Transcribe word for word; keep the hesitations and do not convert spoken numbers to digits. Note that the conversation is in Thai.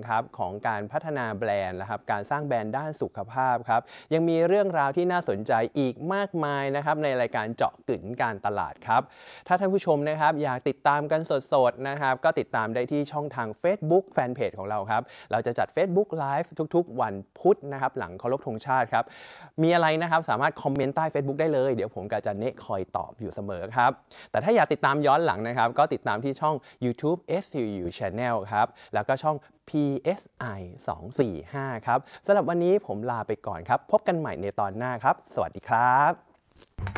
ครับของการพัฒนาแบรนด์นะครับการสร้างแบรนด์ด้านสุขภาพครับยังมีเรื่องราวที่น่าสนใจอีกมากมายนะครับในรายการเจาะกึ๋นการตลาดครับถ้าท่านผู้ชมนะครับอยากติดตามกันสดๆนะครับก็ติดตามได้ที่ช่องทาง Facebook Fanpage ของเราครับเราจะจัด Facebook Live ทุกๆวันพุธนะครับหลังเคารพธงชาติครับมีอะไรนะครับสามารถคอมเมนต์ใต้ Facebook ได้เลยเดี๋ยวผมกับอาจารย์เนะคอยตอบอยู่เสมอครับแต่ถ้าอยากติดตามย้อนหลังนะครับก็ติดตามที่ช่อง YouTube เอส ซี ยู Channel ครับแล้วก็ช่อง พี เอส ไอ สอง สี่ ห้า ครับสำหรับวันนี้ผมลาไปก่อนครับพบกันใหม่ในตอนหน้าครับสวัสดีครับ